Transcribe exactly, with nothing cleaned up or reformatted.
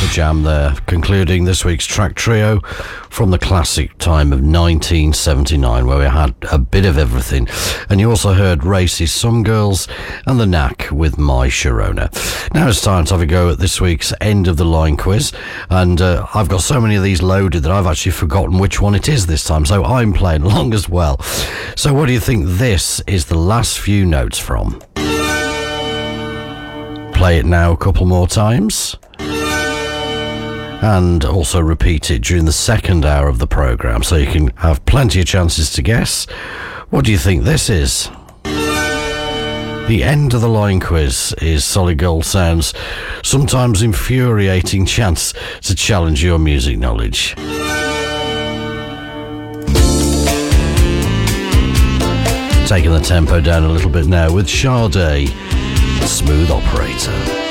Jam there, concluding this week's track trio from the classic time of nineteen seventy-nine, where we had a bit of everything. And you also heard Racy's Some Girls and The Knack with My Sharona. Now it's time to have a go at this week's end of the line quiz, and uh, I've got so many of these loaded that I've actually forgotten which one it is this time, so I'm playing along as well. So what do you think this is the last few notes from? Play it now a couple more times, and also repeat it during the second hour of the programme so you can have plenty of chances to guess. What do you think this is? The end of the line quiz is Solid Gold Sound's sometimes infuriating chance to challenge your music knowledge. Taking the tempo down a little bit now with Sade, Smooth Operator.